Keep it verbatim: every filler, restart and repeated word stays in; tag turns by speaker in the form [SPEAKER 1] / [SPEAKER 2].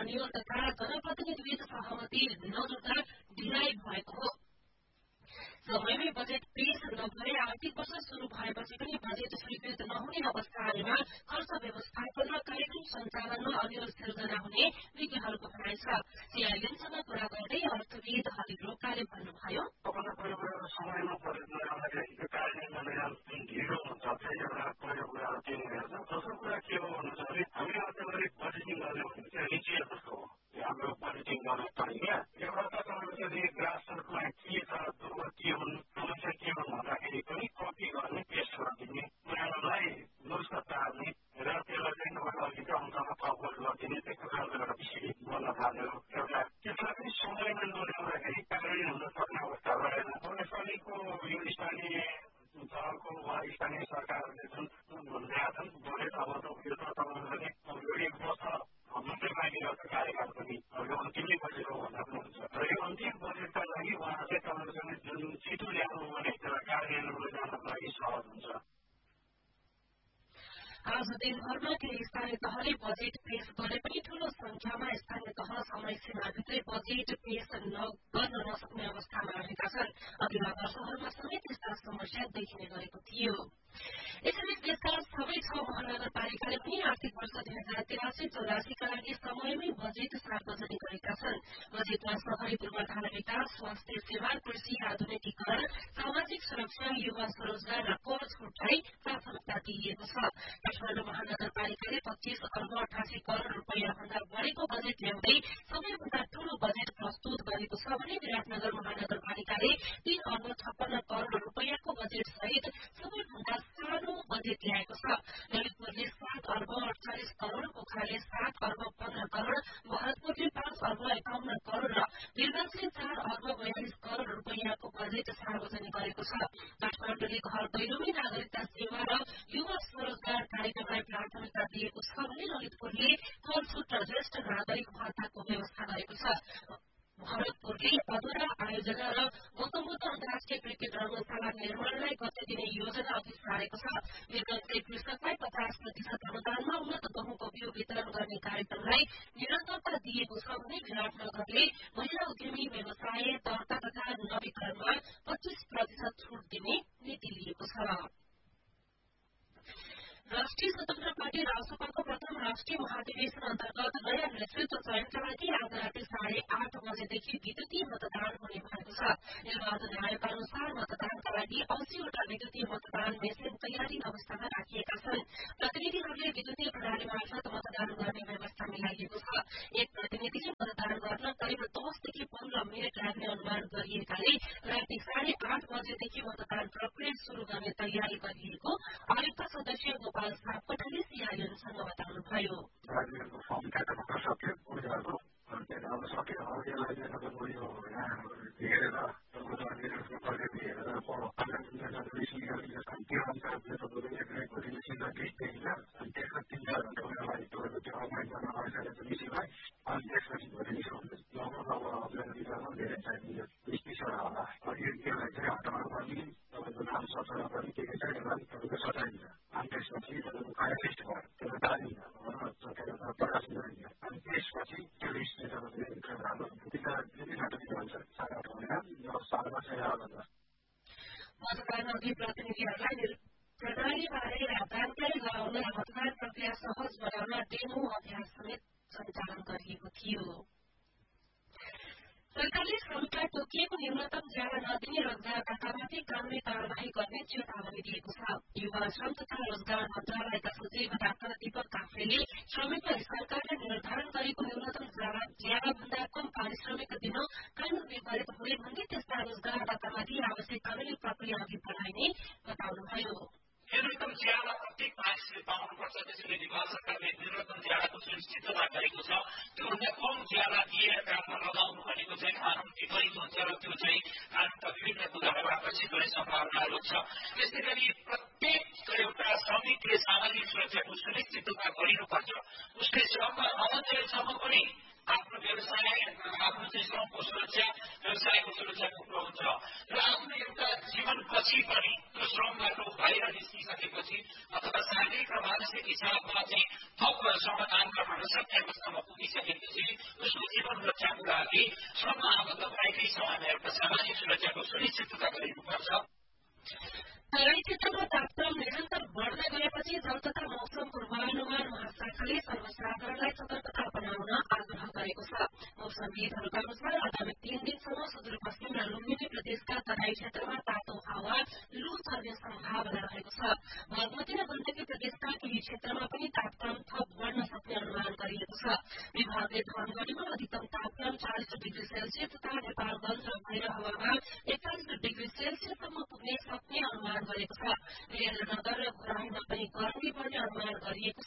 [SPEAKER 1] अनियोल तथा जनप्रतिनिधिबीच सहमति नजुट्दा ढिलाइ भएको हो। समयमै बजेट पेश नभए आर्थिक वर्ष शुरू भएपछि पनि बजेट स्वीकृत नहुने अवस्था आएमा खर्च व्यवस्थापन र कार्यक्रम सञ्चालनमा अनियोल सिर्जना हुने विज्ञहरूको भनाइ छ। सीआईएनसँग कुरा गर्दै अर्थविद हरि रोकाले भन्नुभयो,
[SPEAKER 2] समयमा बजेट नआउँदाखेरि कार्यान्वयन गर्ने ढिलो हुन्छ। त्यही एउटा पहिलो कुरा त्यो हेर्छ। दोस्रो कुरा के हो भन्दाखेरि हामी अर्थव्यवस्था बजेटिङ गर्ने भने चाहिँ रिचिया जस्तो हो हाम्रो बजेटिङ गर्ने तरिका। एउटा त तपाईँले ग्रासरुटमा के छ, दुर्गत के हुन्, समस्या के हुन् भन्दाखेरि पनि कपी गर्ने, पेस्ट गरिदिने, उनीहरूलाई दुरुस्त पार्ने र त्यसलाई चाहिँ तपाईँको अलिक अंशमा थपबोट गरिदिने, त्यस्तो खालको एउटा विषय बोल्न थाल्यो। एउटा त्यसलाई पनि समयमा नल्याउँदाखेरि कार्यान्वयन हुन सक्ने अवस्था रहेन। यसपालिको यो स्थानीय तहको वा स्थानीय सरकारले जुन ल्याछन् बजेट अब त यो त तपाईँहरूले यो एक वर्ष मात्रै बाँकी रहेछ कार्यकाल पनि यो अन्तिमै बजेट हो भन्दा पनि हुन्छ। र यो अन्तिम बजेटका लागि उहाँहरूले तपाईँहरूसँग जुन छिटो ल्याउनु भने त्यसलाई कार्यान्वयनमा जानको लागि सहज हुन्छ।
[SPEAKER 1] आज दिनभरमा केही स्थानीय तहले बजेट पेश गरे पनि ठूलो संख्यामा स्थानीय तह समय सीमाभित्रै बजेट पेश गर्न नसक्ने अवस्थामा रहेका छन्। अघिल्ला वर्षहरूमा समेत यस्ता समस्या देखिने गरेको थियो। यसैबीच देशका सबै छ महानगरपालिकाले पनि आर्थिक वर्ष दुई हजार तिरासी चौरासीका लागि समयमै बजेट सार्वजनिक गरेका छन्। बजेटमा शहरी पूर्वाधार विकास, स्वास्थ्य सेवा, कृषि आधुनिकीकरण, सामाजिक सुरक्षा, युवा स्वरोजगार र कर छुटलाई प्राथमिकता दिइएको छ। काठमाडौँ महानगरपालिकाले पच्चीस अर्ब अठासी करोड़ रूपियाँ भन्दा बढ़ेको बजेट ल्याउँदै सबैभन्दा ठूलो बजेट प्रस्तुत गरेको छ भने विराटनगर महानगरपालिकाले तीन अर्ब छप्पन्न करोड़ रूपियाँको बजेट सहित सबैभन्दा सानो बजेट ल्याएको छ। ललितपुरले सात अर्ब अडचालिस करोड़, पोखराले सात अर्ब पन्ध्र करोड़, भरतपुरले पाँच अर्ब एकाउन्न करोड़ र वीरगंजले चार अर्ब बयालिस करोड़ रूपियाँको बजेट सार्वजनिक गरेको छ। काठमाडौँले घर दैलोमी नागरिकता सेवा र युवा स्वरोजगार कार्यक्रमलाई प्राथमिकता दिएको छ भने ललितपुरले कर छुट र ज्येष्ठ नागरिक भत्ताको व्यवस्था गरेको छ। भरतपुरले अधुरा आयोजना र गौतम बुद्ध अन्तर्राष्ट्रिय क्रिकेट रंगशाला निर्माणलाई गति दिने योजना अघि सारेको छ। वीरगंजले कृषकलाई पचास प्रतिशत अनुदानमा उन्नत गहुँको बिउ वितरण गर्ने कार्यक्रमलाई निरन्तरता दिएको छ भने विराटनगरले महिला उद्यमी व्यवसाय दर्ता तथा नवीकरणमा पच्चीस प्रतिशत छूट दिने नीति लिएको छ। राष्ट्रिय स्वतन्त्र पार्टी रासपाको प्रथम राष्ट्रिय महाधिवेशन अन्तर्गत नयाँ नेतृत्व चयनका लागि आज राति साढे आठ बजेदेखि विद्युतीय मतदान हुने भएको छ। निर्वाचन आयोगका अनुसार मतदानका लागि अस्सीवटा विद्युतीय मतदान मेसिन तयारी अवस्थामा राखिएका छन्। प्रतिनिधिहरूले विद्युतीय प्रणाली मार्फत मतदान गर्ने व्यवस्था मिलाइएको छ। एक प्रतिनिधिले मतदान गर्न करिब दसदेखि पन्ध्र मिनट लाग्ने अनुमान गरिएकाले राति साढे आठ बजेदेखि मतदान प्रक्रिया शुरू गर्ने तयारी गरिएको आयुक्त सदस्य गोपाल सापकोटाले सीआईएनसँग बताउनुभयो। मतदान अघि प्रतिनिधिहरूलाई प्रणालीबारे जानकारी गराउन र मतदान प्रक्रिया सहज बनाउन डेमो अभ्यास समेत सञ्चालन गरिएको थियो। सरकारले श्रमलाई तोकिएको न्यूनतम ज्याला नदिने रोजगारदातामाथि कानूनी कार्यवाही गर्ने चेतावनी दिएको छ। युवा श्रम तथा रोजगार मन्त्रालयका सचिव डाक्टर दीपक काफ्रेले श्रमिकलाई सरकारले निर्धारण गरेको न्यूनतम ज्यालाभन्दा कम पारिश्रमिक दिन कानून विपरीत हुने भन्दै त्यस्ता रोजगारदातामाथि आवश्यक कानूनी प्रक्रिया अघि बढाइने बताउनुभयो।
[SPEAKER 3] न्यूनतम ज्याला प्रत्येक मानिसले पाउनुपर्छ। त्यसैले नेपाल सरकारले न्यूनतम ज्यालाको सुनिश्चितता गरेको छ। त्योभन्दा कम ज्याला दिएर काममा लगाउनु भनेको चाहिँ कानून विपरीत हुन्छ र त्यो चाहिँ कानूनका विभिन्न कुराहरू आकर्षित गर्ने सम्भावनाहरू छ। त्यसै गरी प्रत्येक एउटा श्रमिकले सामाजिक सुरक्षाको सुनिश्चितता गरिनुपर्छ। उसले श्रममा नबन्जेसम्म पनि आफ्नो व्यवसाय आफ्नो चाहिँ श्रमको सुरक्षा व्यवसायको सुरक्षाको कुरो हुन्छ र आफ्नो एउटा जीवनपछि पनि त्यो श्रमबाट बाहिर निस्किसकेपछि अथवा शारीरिक र मानसिक हिसाबमा चाहिँ थप समाधानका सक्ने अवस्थामा पुगिसकेपछि उसको जीवन रक्षाको लागि श्रममा आबद्ध भएकै समाजहरूका सामाजिक सुरक्षाको सुनिश्चितता गरिनुपर्छ।
[SPEAKER 1] तराई क्षेत्रमा तापक्रम निरन्तर बढ्दै गएपछि जल तथा मौसम पूर्वानुमान महाशाखाले सर्वसाधारणलाई सतर्कता अपनाउन आग्रह गरेको छ। मौसमविदहरूका अनुसार आगामी तीन दिनसम्म सुदूरपश्चिम र लुम्बिनी प्रदेशका तराई क्षेत्रमा तातो हावा लू चल्ने सम्भावना रहेको छ। बागमती र गण्डकी प्रदेशका केही क्षेत्रमा पनि तापक्रम थप बढ्न सक्ने अनुमान गरिएको छ। विभागले धनगढ़ीमा अधिकतम तापक्रम चालिस डिग्री सेल्सियस तथा नेपालगंज र भैरहवामा एकचालिस डिग्री सेल्सियससम्म पुग्ने सक्ने अनुमान गरेको छ। वीरेन्द्रनगर र घोराईमा पनि गर्मी बढ्ने अनुमान गरिएको छ।